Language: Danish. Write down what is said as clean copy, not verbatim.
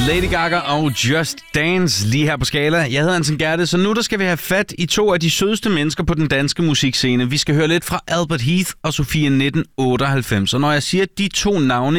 Lady Gaga og Just Dance lige her på Skala. Jeg hedder Anton Gerte, så nu der skal vi have fat i to af de sødeste mennesker på den danske musikscene. Vi skal høre lidt fra Albert Heath og Sofie 1998. Og når jeg siger de to navne